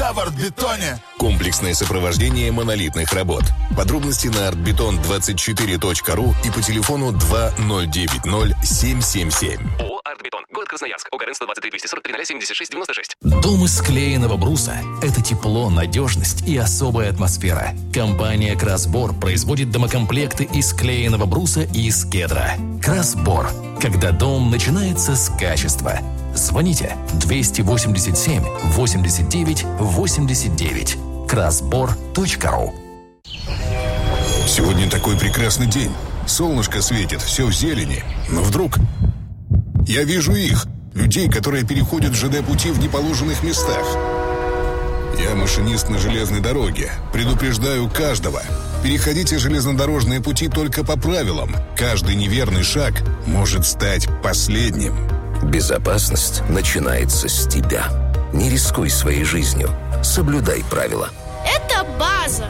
всегда в Артбетоне. Комплексное сопровождение монолитных работ. Подробности на artbeton24.ru и по телефону 2090-777. ООО «Артбетон». Город Красноярск. ОГРН 123 243 76 96. Дом из клееного бруса – это тепло, надежность и особая атмосфера. Компания «Красбор» производит домокомплекты из клееного бруса и из кедра. «Красбор». Когда дом начинается с качества. Звоните 287 89 89. Красбор.ру. Сегодня такой прекрасный день. Солнышко светит, все в зелени. Но вдруг я вижу их, людей, которые переходят ЖД-пути в неположенных местах. Я машинист на железной дороге. Предупреждаю каждого. Переходите железнодорожные пути только по правилам. Каждый неверный шаг может стать последним. Безопасность начинается с тебя. Не рискуй своей жизнью. Соблюдай правила. Это база.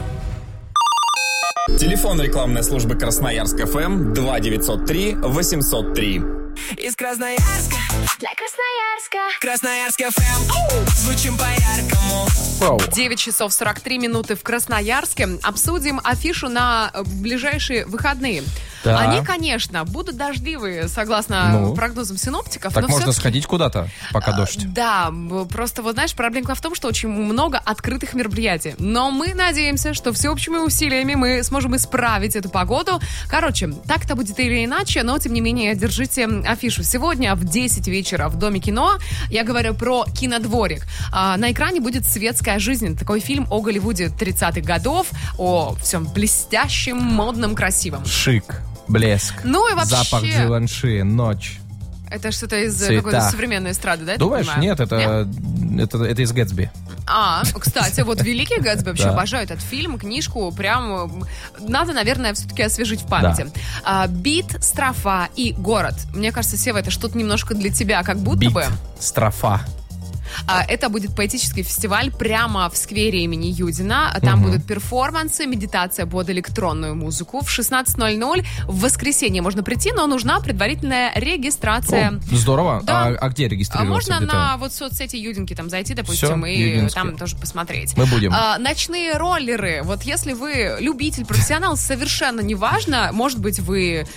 Телефон рекламной службы Красноярск ФМ 2903 803. Из Красноярска Для Красноярска. Красноярск ФМ. Звучим по-яркому. 9 часов 43 минуты в Красноярске. Обсудим афишу на ближайшие выходные. Да. Они, конечно, будут дождливые, согласно прогнозам синоптиков. Так но можно все-таки сходить куда-то, пока дождь. Да, просто вот знаешь, проблемка в том, что очень много открытых мероприятий. Но мы надеемся, что всеобщими усилиями мы сможем исправить эту погоду. Короче, так-то будет или иначе, но тем не менее держите афишу. Сегодня в 10 вечера в Доме кино, я говорю про кинодворик, на экране будет «Светская жизнь». Такой фильм о Голливуде 30-х годов, о всем блестящем, модном, красивом. Шик, блеск, ну и вообще... запах Живанши, ночь. Это что-то из Цвета. какой-то современной эстрады, да? Думаешь? Нет, это из Гэтсби. Кстати, вот «Великий Гэтсби», вообще Да. обожаю этот фильм, книжку, прям надо, наверное, все-таки освежить в памяти. «Бит», «Строфа» и «Город». Мне кажется, Сева, это что-то немножко для тебя, как будто Бит, бы. строфа. Это будет поэтический фестиваль прямо в сквере имени Юдина. Там будут перформансы, медитация под электронную музыку. В 16:00 в воскресенье можно прийти, но нужна предварительная регистрация. О, здорово. Да. А где регистрироваться? Можно Где-то? на вот соцсети Юдинки там зайти, допустим, Всё, и Юдинские. там тоже посмотреть. Мы будем. Ночные роллеры. Вот если вы любитель, профессионал, совершенно неважно. Может быть, вы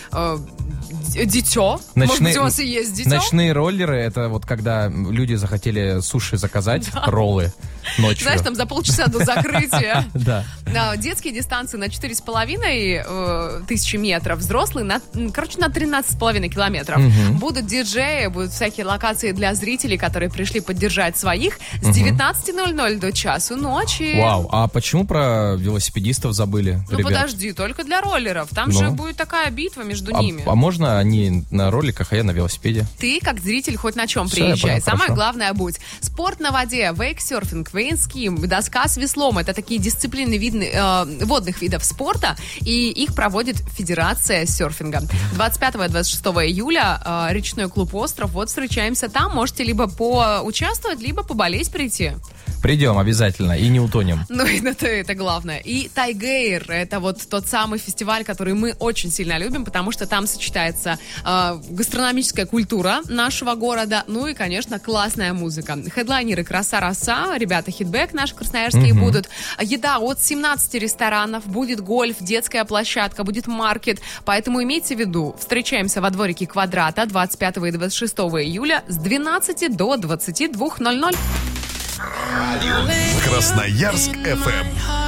дитё. Может быть, у вас и есть дитё. Ночные роллеры, это вот когда люди захотели суши заказать, роллы ночью. Знаешь, там за полчаса до закрытия. Да. Детские дистанции на 4,5 тысячи метров, взрослые на 13,5 километров. Будут диджеи, будут всякие локации для зрителей, которые пришли поддержать своих с 19:00 до часу ночи. Вау, а почему про велосипедистов забыли, Ну ребят? подожди, только для роллеров. Там же будет такая битва между ними. А можно они на роликах, а я на велосипеде? Ты, как зритель, хоть на чем Всё, я приезжай. понял, Самое хорошо. главное будь. Спорт на воде, вейксерфинг, вейнским, доска с веслом. Это такие дисциплины водных видов спорта. И их проводит Федерация серфинга. 25-26 июля речной клуб «Остров». Вот встречаемся там. Можете либо поучаствовать, либо поболеть прийти. Придем обязательно и не утонем. Ну, это главное. И Тайгейр — это вот тот самый фестиваль, который мы очень сильно любим, потому что там сочетается гастрономическая культура нашего города, ну и, конечно, классная музыка. Хедлайнеры «Краса Роса», ребята «Хитбэк» наши красноярские будут. Еда от 17 ресторанов, будет гольф, детская площадка, будет маркет. Поэтому имейте в виду, встречаемся во дворике «Квадрата» 25 и 26 июля с 12 до 22:00. Красноярск ФМ.